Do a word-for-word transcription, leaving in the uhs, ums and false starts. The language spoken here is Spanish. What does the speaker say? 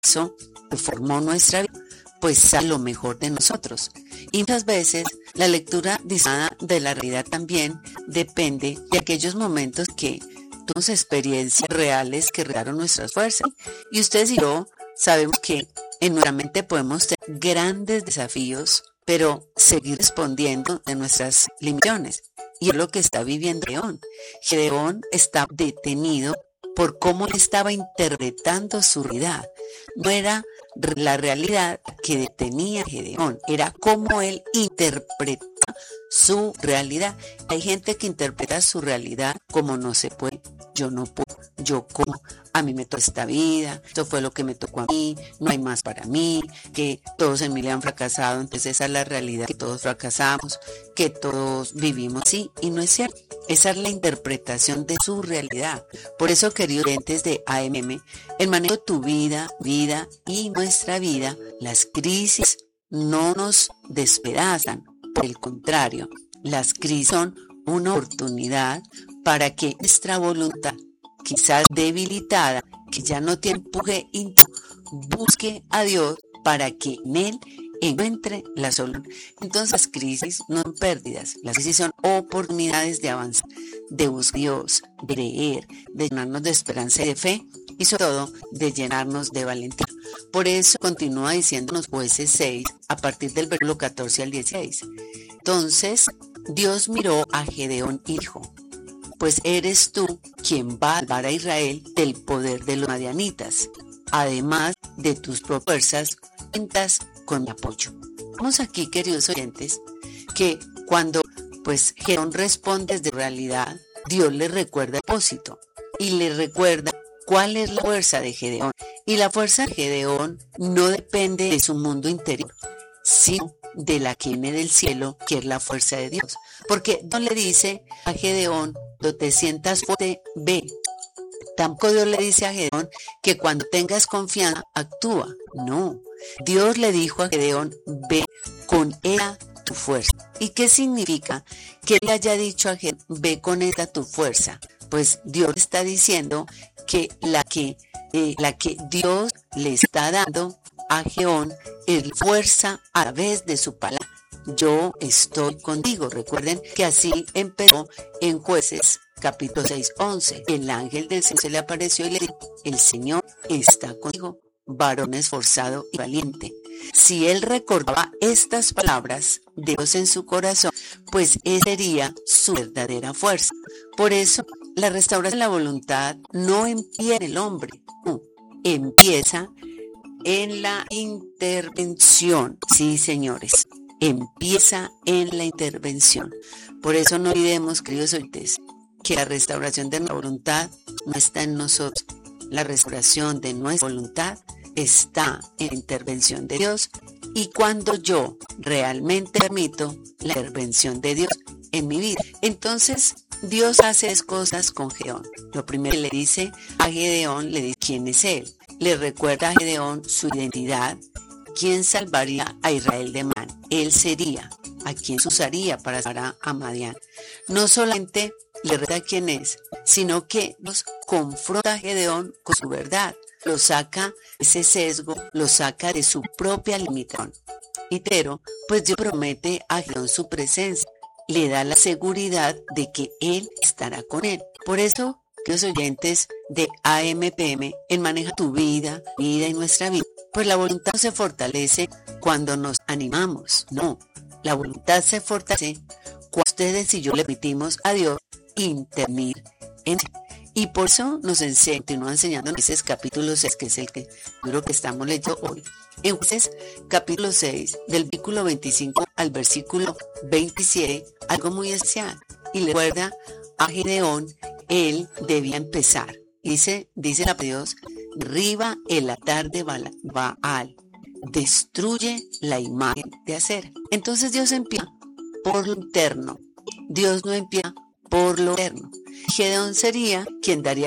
eso que formó nuestra vida, pues sabe lo mejor de nosotros. Y muchas veces la lectura discernida de la realidad también depende de aquellos momentos que tuvimos experiencias reales que retaron nuestras fuerzas. Y ustedes y yo sabemos que en nuestra mente podemos tener grandes desafíos, pero seguir respondiendo de nuestras limitaciones. Y es lo que está viviendo Gedeón. Gedeón está detenido por cómo estaba interpretando su realidad. No era la realidad que detenía a Gedeón, era cómo él interpreta su realidad. Hay gente que interpreta su realidad como no se puede, yo no puedo, yo como, a mí me tocó esta vida, esto fue lo que me tocó a mí, no hay más para mí, que todos en mí le han fracasado, entonces esa es la realidad, que todos fracasamos, que todos vivimos así, y no es cierto. Esa es la interpretación de su realidad. Por eso, queridos oyentes de A M M, el manejo de tu vida, vida y nuestra vida, las crisis no nos despedazan. Por el contrario, las crisis son una oportunidad para que nuestra voluntad, quizás debilitada, que ya no tiene empuje íntimo, busque a Dios para que en Él encuentre la solución. Entonces las crisis no son pérdidas, las crisis son oportunidades de avanzar, de buscar a Dios, de creer, de llenarnos de esperanza y de fe, y sobre todo de llenarnos de valentía. Por eso continúa diciéndonos Jueces seis, a partir del versículo catorce al dieciséis. Entonces Dios miró a Gedeón y dijo: pues eres tú quien va a salvar a Israel del poder de los madianitas. Además de tus propias fuerzas, cuentas con mi apoyo. Vamos aquí, queridos oyentes, que cuando pues Gedeón responde desde realidad, Dios le recuerda el propósito y le recuerda cuál es la fuerza de Gedeón. Y la fuerza de Gedeón no depende de su mundo interior, sino de la que viene del cielo, que es la fuerza de Dios. Porque Dios le dice a Gedeón: cuando te sientas fuerte, ve. Tampoco Dios le dice a Gedeón que cuando tengas confianza, actúa. No. Dios le dijo a Gedeón: ve con ella tu fuerza. ¿Y qué significa que él haya dicho a Gedeón: ve con ella tu fuerza? Pues Dios está diciendo que la que, eh, la que Dios le está dando a Gedeón es fuerza a través de su palabra. Yo estoy contigo. Recuerden que así empezó en Jueces capítulo seis, once. El ángel del Señor se le apareció y le dijo: el Señor está contigo, varón esforzado y valiente. Si él recordaba estas palabras de Dios en su corazón, pues esa sería su verdadera fuerza. Por eso, la restauración de la voluntad no empieza en el hombre, no, empieza en la intervención. Sí, señores, empieza en la intervención. Por eso no olvidemos, queridos oyentes, que la restauración de la voluntad no está en nosotros. La restauración de nuestra voluntad está en la intervención de Dios, y cuando yo realmente permito la intervención de Dios en mi vida, entonces Dios hace cosas con Gedeón. Lo primero que le dice a Gedeón, le dice quién es él. Le recuerda a Gedeón su identidad, quién salvaría a Israel de Madián. Él sería a quien se usaría para salvar a Madián. No solamente le recuerda quién es, sino que nos confronta a Gedeón con su verdad. Lo saca ese sesgo, lo saca de su propia limitación. Y pero, pues Dios promete a Gedeón su presencia, le da la seguridad de que Él estará con él. Por eso, que los oyentes de A M P M, en Maneja tu vida, vida y nuestra vida, pues la voluntad se fortalece cuando nos animamos. No, la voluntad se fortalece cuando ustedes y yo le permitimos a Dios intervenir en él. Y por eso nos enseña, continúa enseñando en Jueces capítulo seis, que es el que creo que estamos leyendo hoy. En Jueces capítulo seis, del versículo veinticinco al versículo veintisiete, algo muy especial. Y le recuerda a Gedeón, él debía empezar. Dice, dice la Dios: derriba el altar de Baal, destruye la imagen de acera. Entonces Dios empieza por lo interno. Dios no empieza por lo externo. Gedeón sería quien daría